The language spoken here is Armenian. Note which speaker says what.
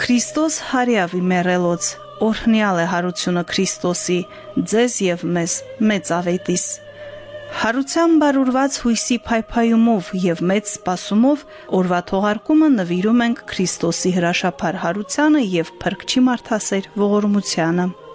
Speaker 1: Քրիստոս հարյավի մեռելոց, օրհնյալ է հարությունը Քրիստոսի, ձեզ և մեզ մեծ ավետիս։ Հարության բարուրված հույսի փայփայումով և մեծ սպասումով օրվա թողարկումը նվիրում ենք Քրիստոսի հրաշափար հարությանը և Փրկչի մարդասեր ողորմությանը։